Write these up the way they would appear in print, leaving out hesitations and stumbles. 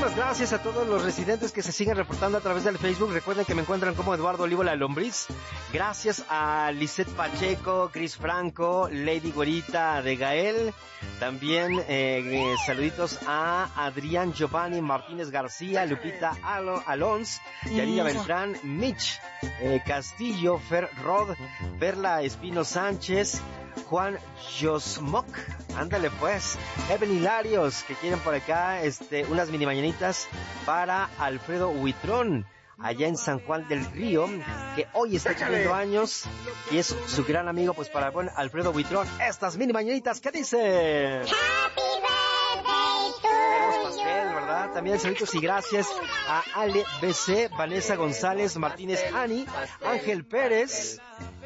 muchísimas gracias a todos los residentes que se siguen reportando a través del Facebook. Recuerden que me encuentran como Eduardo Olivo La Lombriz. Gracias a Lisette Pacheco, Cris Franco, Lady Güerita de Gael. También saluditos a Adrián Giovanni Martínez García, Lupita Alons, Yarilla Beltrán, Mitch Castillo, Fer Rod, Perla Espino Sánchez, Juan Josmoc, ándale pues, Evelyn Hilarios, que quieren por acá unas mini mañanitas para Alfredo Huitrón, allá en San Juan del Río, que hoy está cumpliendo años y es su gran amigo, pues para el buen Alfredo Huitrón, estas mini mañanitas, ¿qué dice? Happy birthday to pastel, ¿verdad? También saludos y gracias a Ale BC, Vanessa González, Martínez Ani, Ángel Pérez,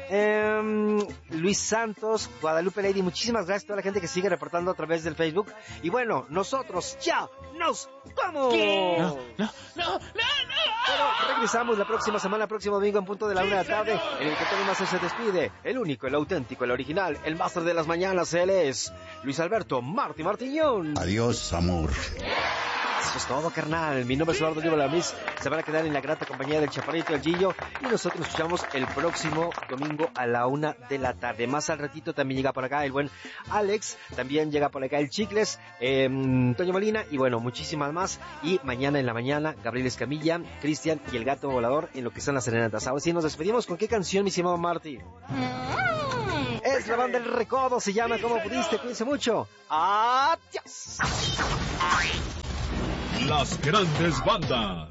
Luis Santos, Guadalupe Lady, muchísimas gracias a toda la gente que sigue reportando a través del Facebook. Y nosotros ya nos vamos. No. Pero regresamos la próxima semana, próximo domingo en punto de la 1 de la tarde, en el que Tony Master se despide. El único, el auténtico, el original, el máster de las mañanas, él es Luis Alberto Martillón. Adiós, amor. Eso es todo, carnal. Mi nombre es Eduardo Olivo La Lombriz. Se van a quedar en la grata compañía del Chaparrito y el Gillo. Y nosotros nos escuchamos el próximo domingo a la 1 de la tarde. Más al ratito también llega por acá el buen Alex. También llega por acá el Chicles, Toño Molina. Y muchísimas más. Y mañana en la mañana, Gabriel Escamilla, Cristian y el Gato Volador en lo que son las serenatas. Ahora sí, nos despedimos. ¿Con qué canción, mi estimado Marty? Es la banda del Recodo. Se llama Como Pudiste. Cuídense mucho. Adiós. Las grandes bandas.